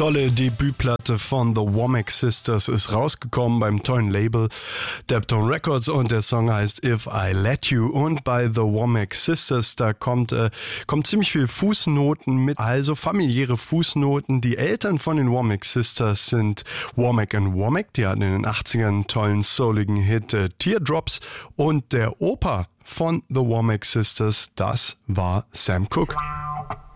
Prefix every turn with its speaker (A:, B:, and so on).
A: Tolle Debütplatte von The Womack Sisters ist rausgekommen beim tollen Label Deptone Records und der Song heißt If I Let You. Und bei The Womack Sisters, da kommt ziemlich viel Fußnoten mit, also familiäre Fußnoten. Die Eltern von den Womack Sisters sind Womack and Womack, die hatten in den 80ern einen tollen souligen Hit Teardrops, und der Opa von The Womack Sisters, das war Sam Cooke.